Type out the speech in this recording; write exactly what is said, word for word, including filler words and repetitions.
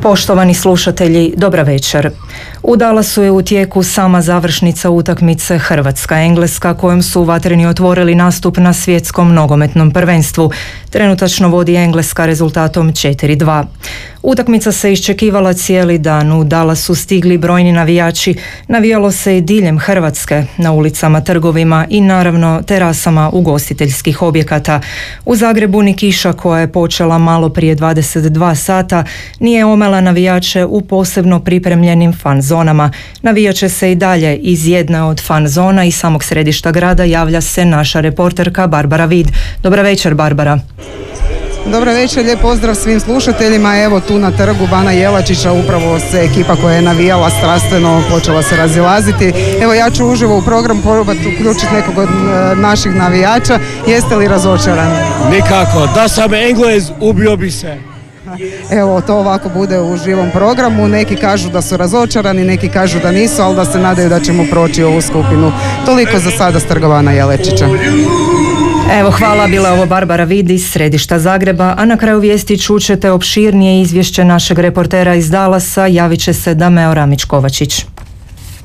Poštovani slušatelji, dobra večer. U Dallasu je u tijeku sama završnica utakmice Hrvatska-Engleska kojom su vatreni otvorili nastup na svjetskom nogometnom prvenstvu. Trenutačno vodi Engleska rezultatom četiri dva. Utakmica se iščekivala cijeli dan. U Dallasu stigli brojni navijači. Navijalo se i diljem Hrvatske, na ulicama, trgovima i naravno terasama ugostiteljskih objekata. U Zagrebu ni kiša koja je počela malo prije dvadeset dva sata nije omela navijače u posebno pripremljenim fan zonama. Navijat će se i dalje. Iz jedne od fan zona i samog središta grada javlja se naša reporterka Barbara Vid. Dobra večer, Barbara. Dobro večer, lijep pozdrav svim slušateljima. Evo tu na trgu Bana Jelačića upravo se ekipa koja je navijala strastveno počela se razilaziti. Evo ja ću uživo u program probati uključiti nekog od naših navijača. Jeste li razočarani? Nikako, da sam Englez ubio bi se. Evo to ovako bude u živom programu. Neki kažu da su razočarani, neki kažu da nisu, ali da se nadaju da ćemo proći ovu skupinu. Toliko za sada s trga Bana Jelačića. Evo, hvala, bila je ovo Barbara Vid iz središta Zagreba, a na kraju vijesti čućete opširnije izvješće našeg reportera iz Dallasa, javit će se Dameo Ramić-Kovačić.